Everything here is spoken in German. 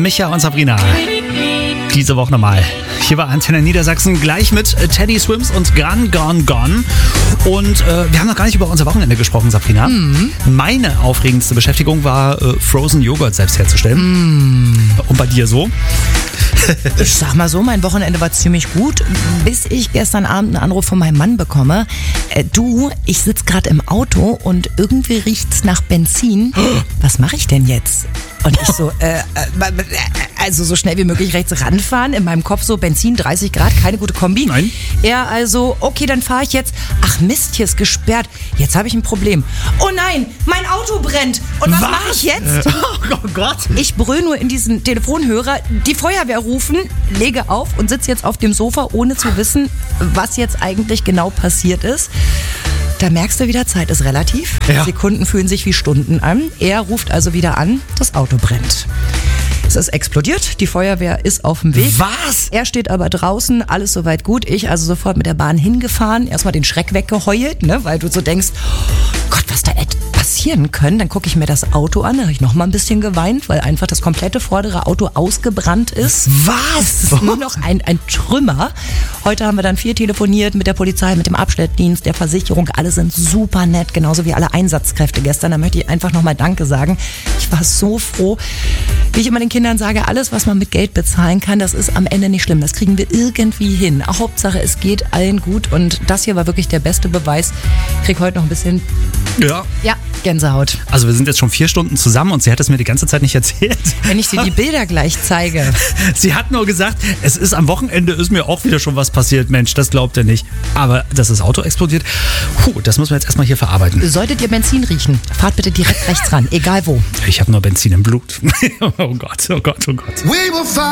Micha und Sabrina. Diese Woche nochmal. Hier war Antenne Niedersachsen gleich mit Teddy Swims und Gone, Gone, Gone. Und wir haben noch gar nicht über unser Wochenende gesprochen, Sabrina. Meine aufregendste Beschäftigung war, Frozen Joghurt selbst herzustellen. Und bei dir so? Ich sag mal so, mein Wochenende war ziemlich gut, bis ich gestern Abend einen Anruf von meinem Mann bekomme. Ich sitze gerade im Auto und irgendwie riecht's nach Benzin. Was mache ich denn jetzt? Und ich so, also so schnell wie möglich rechts ranfahren. In meinem Kopf so, Benzin, 30 Grad, keine gute Kombi. Nein. Er also, okay, dann fahre ich jetzt. Ach Mist, hier ist gesperrt. Jetzt habe ich ein Problem. Oh nein, mein Auto brennt. Und was mache ich jetzt? Oh Gott. Ich brüll nur in diesen Telefonhörer, die Feuerwehr rufen, lege auf und sitze jetzt auf dem Sofa, ohne zu wissen, was jetzt eigentlich genau passiert ist. Da merkst du wieder, Zeit ist relativ. Ja. Sekunden fühlen sich wie Stunden an. Er ruft also wieder an, das Auto brennt. Es ist explodiert, die Feuerwehr ist auf dem Weg. Was? Er steht aber draußen, alles soweit gut. Ich also sofort mit der Bahn hingefahren, erstmal den Schreck weggeheult, ne, weil du so denkst, Gott, was da passieren können. Dann gucke ich mir das Auto an, da habe ich noch mal ein bisschen geweint, weil einfach das komplette vordere Auto ausgebrannt ist. Was? Es ist nur noch ein Trümmer. Heute haben wir dann viel telefoniert mit der Polizei, mit dem Abschleppdienst, der Versicherung. Alle sind super nett, genauso wie alle Einsatzkräfte gestern. Da möchte ich einfach nochmal Danke sagen. Ich war so froh. Wie ich immer den Kindern sage, alles, was man mit Geld bezahlen kann, das ist am Ende nicht schlimm. Das kriegen wir irgendwie hin. Hauptsache, es geht allen gut. Und das hier war wirklich der beste Beweis. Ich krieg heute noch ein bisschen, Ja. Gänsehaut. Also wir sind jetzt schon 4 Stunden zusammen und sie hat es mir die ganze Zeit nicht erzählt. Wenn ich dir die Bilder gleich zeige. Sie hat nur gesagt, es ist am Wochenende, ist mir auch wieder schon was passiert. Mensch, das glaubt er nicht. Aber dass das Auto explodiert, das müssen wir jetzt erstmal hier verarbeiten. Solltet ihr Benzin riechen, fahrt bitte direkt rechts ran, egal wo. Ich habe nur Benzin im Blut. Oh Gott, oh Gott, oh Gott.